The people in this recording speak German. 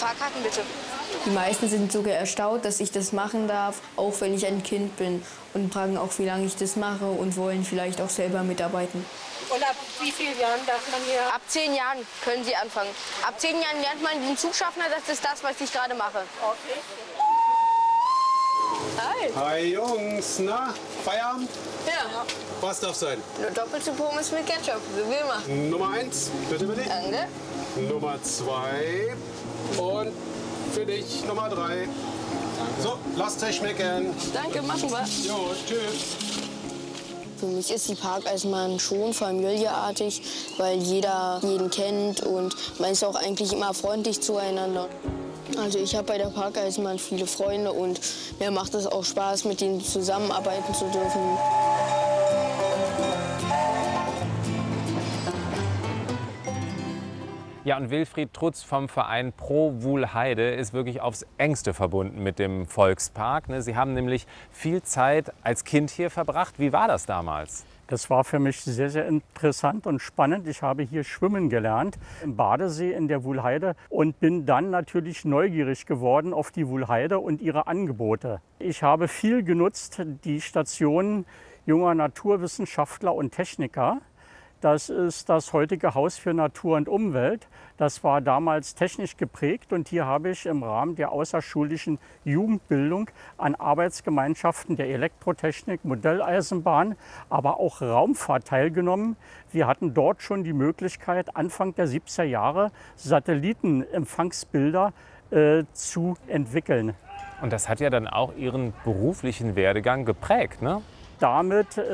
Fahrkarten bitte. Die meisten sind sogar erstaunt, dass ich das machen darf, auch wenn ich ein Kind bin. Und fragen auch, wie lange ich das mache und wollen vielleicht auch selber mitarbeiten. Und ab wie vielen Jahren darf man hier? Ab 10 Jahren können Sie anfangen. Ab 10 Jahren lernt man den Zugschaffner, das ist das, was ich gerade mache. Okay. Hi. Hi Jungs, na, Feierabend? Ja. Was darf sein? Nur doppelte Pommes mit Ketchup, so wie immer. Nummer 1, bitte, bitte. Danke. Nummer 2 und für dich Nummer 3. So, lasst euch schmecken. Danke, machen wir. Jo, tschüss. Für mich ist die Parkeisenbahn schon familieartig, weil jeder jeden kennt und man ist auch eigentlich immer freundlich zueinander. Also ich habe bei der Parkeisenbahn viele Freunde und mir macht es auch Spaß, mit denen zusammenarbeiten zu dürfen. Ja, und Wilfried Trutz vom Verein Pro Wuhlheide ist wirklich aufs Engste verbunden mit dem Volkspark. Sie haben nämlich viel Zeit als Kind hier verbracht. Wie war das damals? Das war für mich sehr, sehr interessant und spannend. Ich habe hier schwimmen gelernt im Badesee in der Wuhlheide und bin dann natürlich neugierig geworden auf die Wuhlheide und ihre Angebote. Ich habe viel genutzt, die Station junger Naturwissenschaftler und Techniker. Das ist das heutige Haus für Natur und Umwelt. Das war damals technisch geprägt und hier habe ich im Rahmen der außerschulischen Jugendbildung an Arbeitsgemeinschaften der Elektrotechnik, Modelleisenbahn, aber auch Raumfahrt teilgenommen. Wir hatten dort schon die Möglichkeit, Anfang der 70er Jahre Satellitenempfangsbilder zu entwickeln. Und das hat ja dann auch Ihren beruflichen Werdegang geprägt, ne? Damit